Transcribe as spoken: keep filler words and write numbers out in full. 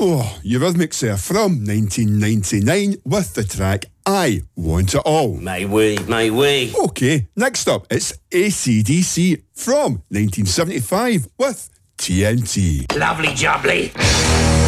Oh, Eurythmics there from nineteen ninety-nine with the track I Want It All. May we, may we. Okay, next up, it's A C D C from nineteen seventy-five with T N T. Lovely jubbly.